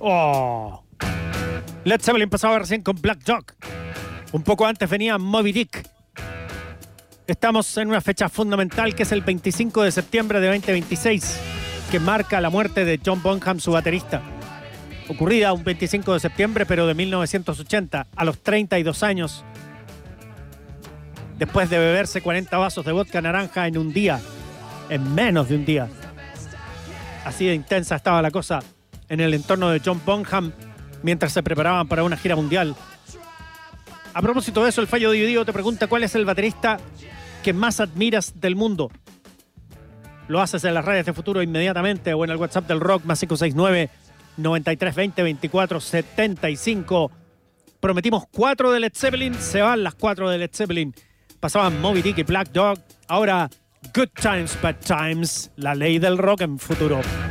Oh. Led Zeppelin pasaba recién con Black Dog. Un poco antes venía Moby Dick. Estamos en una fecha fundamental que es el 25 de septiembre de 2026, que marca la muerte de John Bonham, su baterista. Ocurrida un 25 de septiembre, pero de 1980, a los 32 años. Después de beberse 40 vasos de vodka naranja en un día, en menos de un día. Así de intensa estaba la cosa en el entorno de John Bonham mientras se preparaban para una gira mundial. A propósito de eso, el Fallo Dividido te pregunta cuál es el baterista que más admiras del mundo. Lo haces en las redes de Futuro inmediatamente o en el WhatsApp del Rock más 569-9320-2475. Prometimos 4 de Led Zeppelin, se van las 4 de Led Zeppelin. Pasaban Moby Dick y Black Dog. Ahora Good Times, Bad Times, la ley del rock en Futuro.